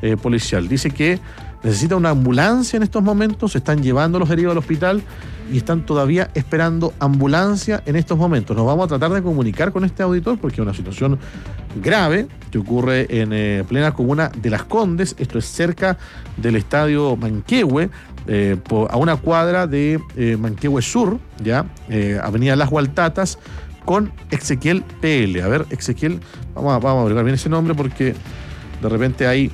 policial. Dice que necesita una ambulancia en estos momentos, se están llevando los heridos al hospital y están todavía esperando ambulancia en estos momentos. Nos vamos a tratar de comunicar con este auditor porque es una situación grave que ocurre en plena comuna de Las Condes. Esto es cerca del estadio Manquehue, a una cuadra de Manquehue Sur, ya, avenida Las Hualtatas, con Ezequiel PL. A ver, Ezequiel, vamos a averiguar bien ese nombre porque de repente hay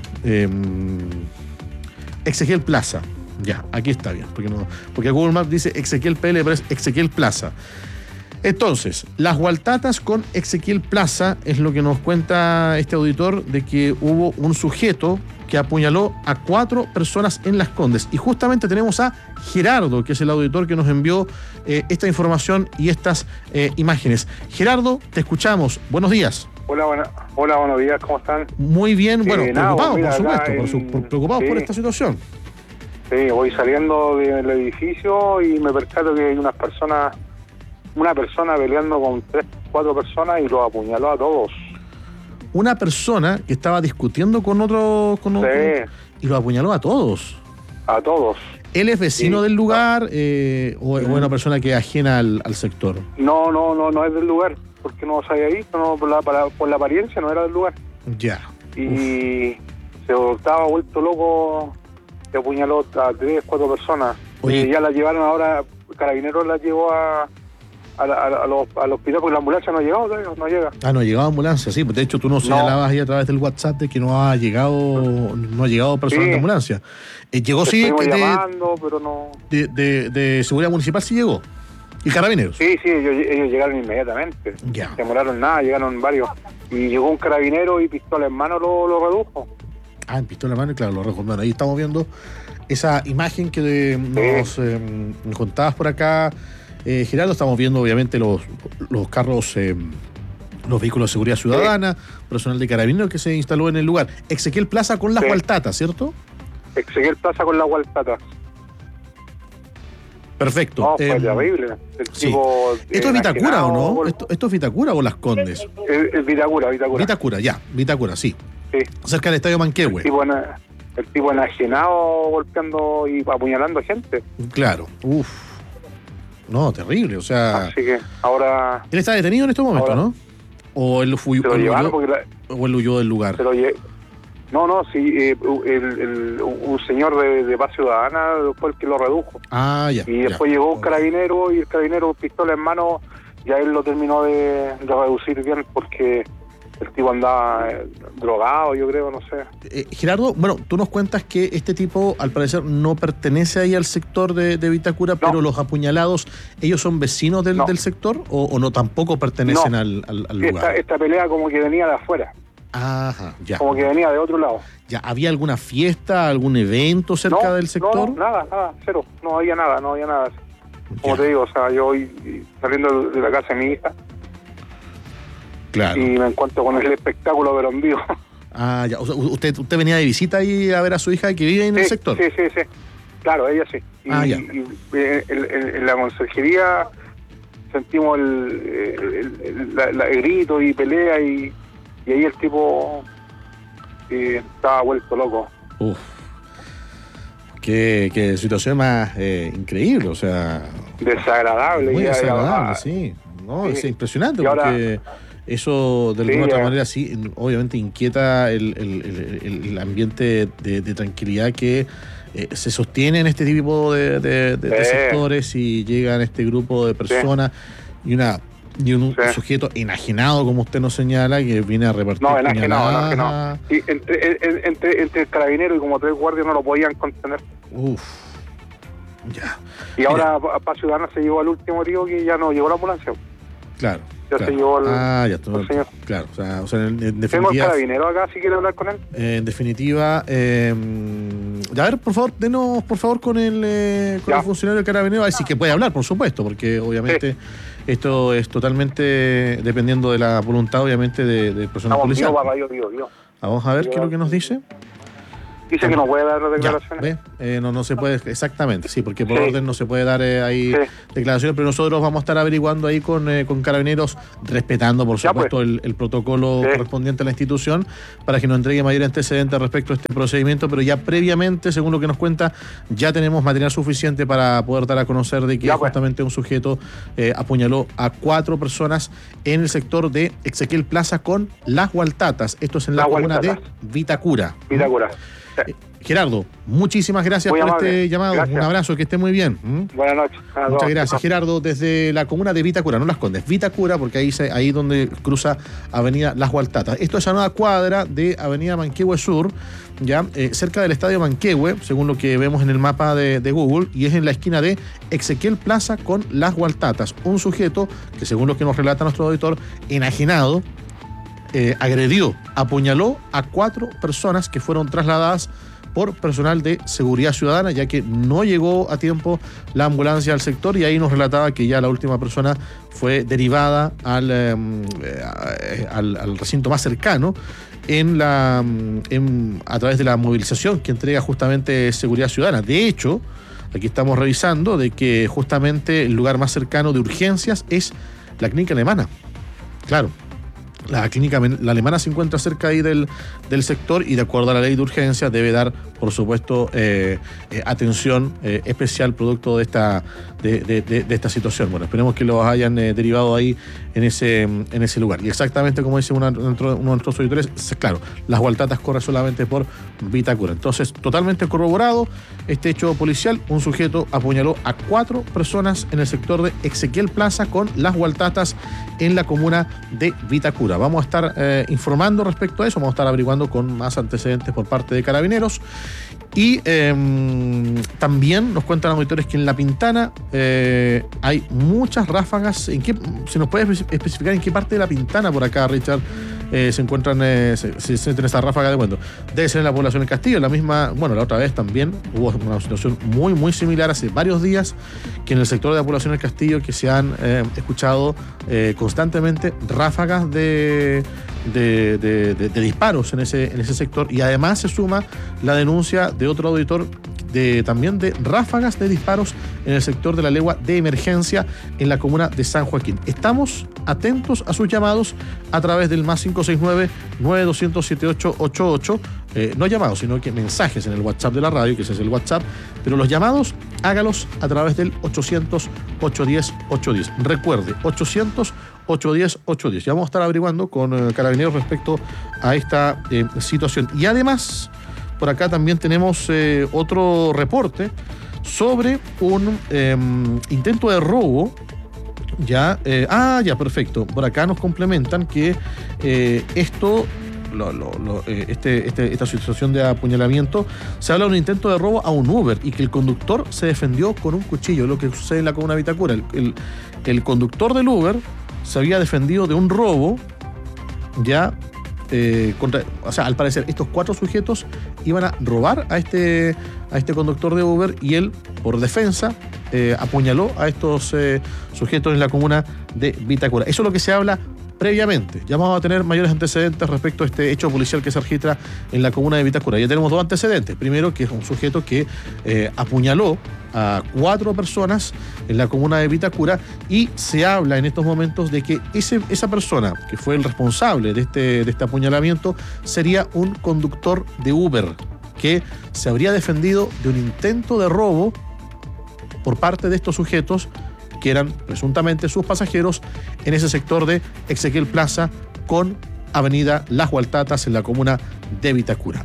Ezequiel Plaza. Ya, aquí está bien, porque Google Maps dice Ezequiel PL, pero es Ezequiel Plaza. Entonces, Las Hualtatas con Ezequiel Plaza es lo que nos cuenta este auditor, de que hubo un sujeto que apuñaló a 4 personas en Las Condes. Y justamente tenemos a Gerardo, que es el auditor que nos envió esta información y estas imágenes. Gerardo, te escuchamos. Buenos días. Hola, buenos días, ¿cómo están? Muy bien, bueno, preocupados, por supuesto, preocupados sí, por esta situación. Sí, voy saliendo del edificio y me percato que hay una persona peleando con 3, 4 personas y los apuñaló a todos. Una persona que estaba discutiendo con otro Sí. Y los apuñaló a todos. A todos. ¿Él es vecino del lugar o es una persona que es ajena al sector? No es del lugar, porque no se había visto, no, por la apariencia no era del lugar. Ya. Y se estaba vuelto loco, se apuñaló a 3, 4 personas. Oye. Ya la llevaron ahora, Carabineros la llevó al hospital porque la ambulancia no ha llegado todavía, no llega. No ha llegado ambulancia, sí. De hecho, tú nos señalabas ahí a través del WhatsApp de que no ha llegado personal de ambulancia. Llegó sí. Llamando, pero no. De seguridad municipal sí llegó. ¿Y Carabineros? Sí, ellos llegaron inmediatamente. Ya. No demoraron nada, llegaron varios. Y llegó un carabinero y pistola en mano lo redujo. En pistola en mano, claro, lo redujo. Bueno, ahí estamos viendo esa imagen que nos contabas por acá. Gerardo, estamos viendo obviamente los carros, los vehículos de seguridad ciudadana, personal de Carabineros que se instaló en el lugar. Ezequiel Plaza con Las Hualtatas, ¿cierto? Ezequiel Plaza con Las Hualtatas. Perfecto. No, fue terrible. Sí. ¿Esto es Vitacura o no? ¿Esto es Vitacura o Las Condes? Es Vitacura. Vitacura, sí. Sí. Cerca del estadio Manquehue. El tipo enajenado golpeando y apuñalando a gente. Claro, no, terrible, o sea... Así que ahora... Él está detenido en este momento, ¿no? ¿O él huyó del lugar? Un señor de Paz Ciudadana fue el que lo redujo. Ya. Y después llegó un carabinero y el carabinero, pistola en mano, ya él lo terminó de reducir bien porque el tipo andaba drogado, yo creo, no sé. Gerardo, bueno, tú nos cuentas que este tipo, al parecer, no pertenece ahí al sector de Vitacura, pero los apuñalados, ¿ellos son vecinos del sector o no tampoco pertenecen al lugar? Esta pelea como que venía de afuera. Ajá, ya. Como que venía de otro lado. Ya, ¿había alguna fiesta, algún evento cerca del sector? No, nada, cero. No había nada. Como te digo, o sea, yo voy saliendo de la casa de mi hija. Claro. Y me encuentro con el espectáculo, pero en vivo. Ya. O sea, ¿usted venía de visita ahí a ver a su hija que vive en el sector? Sí. Claro, ella sí. Ya. Y en la conserjería sentimos el grito y pelea y ahí el tipo estaba vuelto loco. Qué situación más increíble, o sea... Desagradable. Muy desagradable, sí. No, sí. Es impresionante porque eso de alguna otra manera sí, obviamente inquieta el ambiente de tranquilidad que se sostiene en este tipo de sectores y llegan este grupo de personas y un sujeto enajenado, como usted nos señala, que viene a repartir enajenado. Y entre el carabinero y como 3 guardias no lo podían contener. Ya. Y ahora para Ciudadana se llevó al último herido que ya no llegó la ambulancia. Claro. Se llevó el señor. Claro, o sea, en definitiva... Tengo el carabinero acá, si quiere hablar con él. En definitiva, a ver, por favor, denos, por favor, con el funcionario del carabinero, así que puede hablar, por supuesto, porque obviamente esto es totalmente dependiendo de la voluntad, obviamente, del personal policial. Dios. Vamos a ver qué es lo que nos dice. Dice que no puede dar declaraciones. No se puede, exactamente, sí, porque por orden no se puede dar ahí declaraciones, pero nosotros vamos a estar averiguando ahí con Carabineros, respetando, por supuesto, el protocolo correspondiente a la institución, para que nos entregue mayor antecedente respecto a este procedimiento, pero ya previamente, según lo que nos cuenta, ya tenemos material suficiente para poder dar a conocer de que justamente un sujeto apuñaló a 4 personas en el sector de Exequiel Plaza con Las Gualtatas. Esto es en la comuna de Vitacura. Gerardo, muchísimas gracias por este llamado. Gracias. Un abrazo, que esté muy bien. Buenas noches. Muchas gracias, Gerardo, desde la comuna de Vitacura, no Las Condes, Vitacura, porque ahí donde cruza Avenida Las Gualtatas. Esto es a una cuadra de Avenida Manquehue Sur, ya cerca del Estadio Manquehue, según lo que vemos en el mapa de Google, y es en la esquina de Exequiel Plaza con Las Gualtatas. Un sujeto que, según lo que nos relata nuestro auditor, enajenado, agredió, apuñaló a 4 personas que fueron trasladadas por personal de seguridad ciudadana, ya que no llegó a tiempo la ambulancia al sector, y ahí nos relataba que ya la última persona fue derivada al recinto más cercano a través de la movilización que entrega justamente Seguridad Ciudadana. De hecho, aquí estamos revisando de que justamente el lugar más cercano de urgencias es la clínica alemana. Claro. La clínica alemana se encuentra cerca ahí del sector, y de acuerdo a la ley de urgencia debe dar, por supuesto, atención especial producto de esta situación. Bueno, esperemos que los hayan derivado ahí en ese lugar. Y exactamente como dice uno de nuestros auditores, claro, Las Gualtatas corre solamente por Vitacura. Entonces, totalmente corroborado este hecho policial. Un sujeto apuñaló a 4 personas en el sector de Exequiel Plaza con Las Gualtatas en la comuna de Vitacura. Vamos a estar informando respecto a eso, vamos a estar averiguando con más antecedentes por parte de Carabineros. Y también nos cuentan auditores que en La Pintana hay muchas ráfagas. ¿Se nos puede especificar en qué parte de La Pintana por acá, Richard, se encuentran se sienten esa ráfaga de viento? Debe ser en la población del Castillo, la misma. Bueno, la otra vez también hubo una situación muy, muy similar hace varios días, que en el sector de la población del Castillo que se han escuchado constantemente ráfagas de disparos en ese sector, y además se suma la denuncia de otro auditor también de ráfagas de disparos en el sector de la legua de emergencia en la comuna de San Joaquín. Estamos atentos a sus llamados a través del más 569-9200-7888. No llamados, sino que mensajes en el WhatsApp de la radio, que ese es el WhatsApp, pero los llamados hágalos a través del 800-810-810. Recuerde, 800-810-810. Ya vamos a estar averiguando con Carabineros respecto a esta situación. Y además, por acá también tenemos otro reporte sobre un intento de robo. Ya, perfecto. Por acá nos complementan que esta situación de apuñalamiento, se habla de un intento de robo a un Uber y que el conductor se defendió con un cuchillo, lo que sucede en la comuna de Vitacura. El conductor del Uber se había defendido de un robo, ya. Al parecer estos 4 sujetos iban a robar a este conductor de Uber, y él, por defensa, apuñaló a estos sujetos en la comuna de Vitacura. Eso es lo que se habla previamente. Ya vamos a tener mayores antecedentes respecto a este hecho policial que se registra en la comuna de Vitacura. Ya tenemos 2 antecedentes. Primero, que es un sujeto que apuñaló a 4 personas en la comuna de Vitacura, y se habla en estos momentos de que esa persona que fue el responsable de este apuñalamiento sería un conductor de Uber que se habría defendido de un intento de robo por parte de estos sujetos que eran presuntamente sus pasajeros en ese sector de Exequiel Plaza con Avenida Las Gualtatas en la comuna de Vitacura.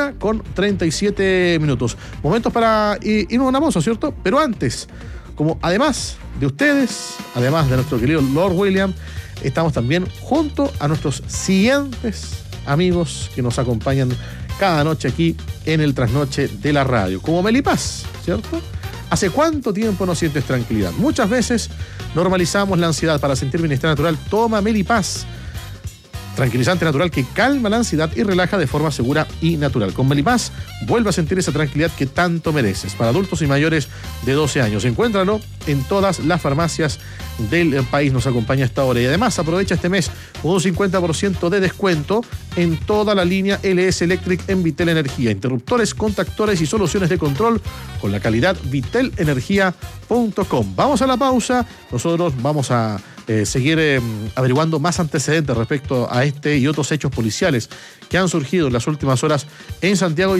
1:37. Momentos para irnos a una pausa, ¿cierto? Pero antes, como además de ustedes, además de nuestro querido Lord William, estamos también junto a nuestros siguientes amigos que nos acompañan cada noche aquí en el Trasnoche de la Radio, como Melipaz, ¿cierto? ¿Hace cuánto tiempo no sientes tranquilidad? Muchas veces normalizamos la ansiedad. Para sentir bienestar natural, toma Melipaz. Tranquilizante natural que calma la ansiedad y relaja de forma segura y natural. Con Melipaz, vuelve a sentir esa tranquilidad que tanto mereces. Para adultos y mayores de 12 años. Encuéntralo en todas las farmacias del país. Nos acompaña esta hora. Y además aprovecha este mes con un 50% de descuento en toda la línea LS Electric en Vitel Energía. Interruptores, contactores y soluciones de control con la calidad vitelenergia.com. Vamos a la pausa. Nosotros vamos a seguir averiguando más antecedentes respecto a este y otros hechos policiales que han surgido en las últimas horas en Santiago.